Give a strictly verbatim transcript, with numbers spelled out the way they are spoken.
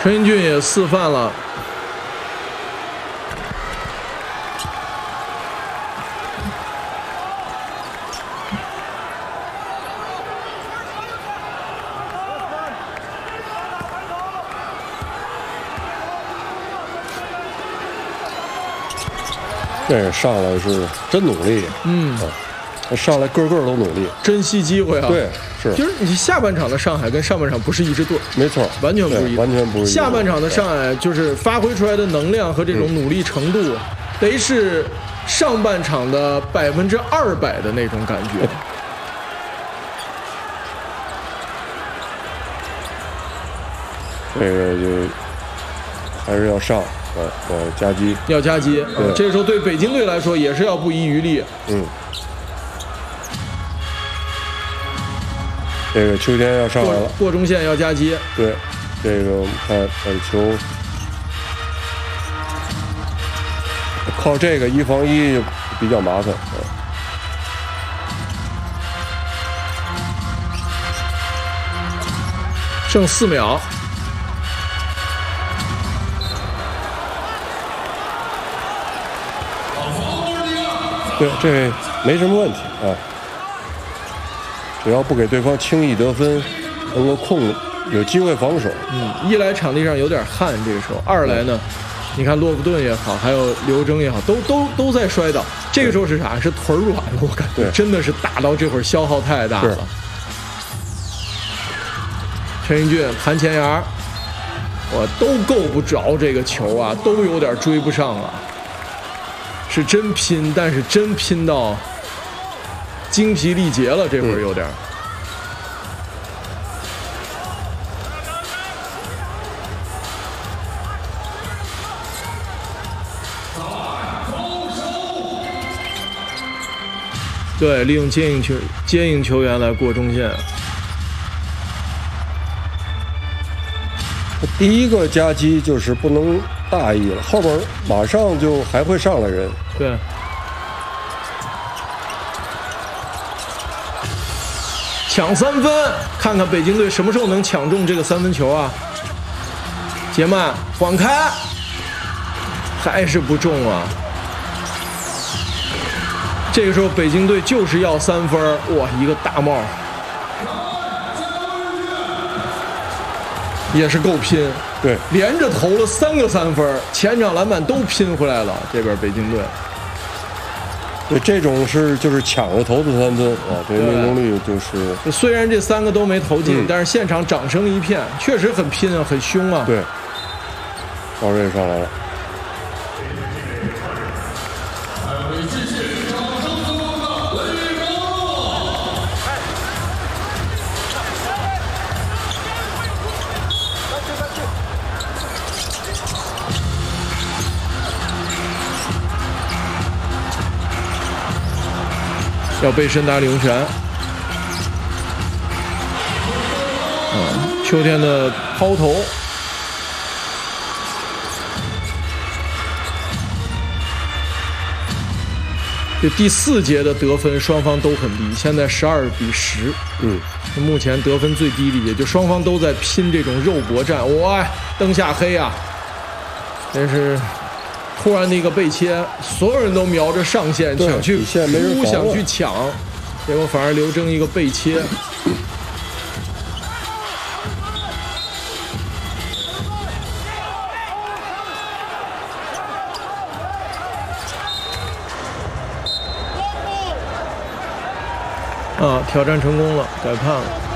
陈英俊也四犯了。 这个上来是真努力， 嗯， 啊、上来个个都努力， 珍惜机会啊。 对，是。 就是你下半场的上海跟上半场不是一支队， 没错， 完全不是一完全不是。 下半场的上海就是发挥出来的能量和这种努力程度，嗯、得是上半场的百分之二百的那种感觉。 这个就还是要上。呃呃，夹击要夹击，嗯，这个时候对北京队来说也是要不遗余力。 嗯，这个秋天要上来了， 过, 过中线要夹击。 对，这个我们看看球，靠这个一防一就比较麻烦。嗯、 剩四秒。 对，这没什么问题啊，只要不给对方轻易得分，能够控有机会防守。 嗯，一来场地上有点汗，这个时候；二来呢，你看洛夫顿也好，还有刘铮也好，都都都在摔倒。这个时候是啥？是腿软了，我感觉真的是打到这会儿消耗太大了。陈英俊盘前沿，我都够不着这个球啊，都有点追不上啊。是真拼，但是真拼到精疲力竭了，这会儿有点。对，利用接应球接应球员来过中线。 第一个夹击就是不能大意了，后边马上就还会上来人。 对。抢三分，看看北京队什么时候能抢中这个三分球啊！杰曼晃开，还是不中啊！这个时候北京队就是要三分，哇，一个大帽，也是够拼。 对， 连着投了三个三分，前场篮板都拼回来了。这边北京队， 对，这种是就是抢着投的三分啊，这命中率就是。 虽然这三个都没投进， 嗯、 但是现场掌声一片，确实很拼啊，很凶啊。 对，赵睿上来了。 要背身打李永泉，嗯，秋天的抛投，这第四节的得分双方都很低，现在十二比十， 嗯， 目前得分最低的也就双方都在拼这种肉搏战，哇，灯下黑啊，但是。突然的一个背切，所有人都瞄着上线想去扑，想去抢，结果反而刘铮一个背切。啊，挑战成功了，改判了。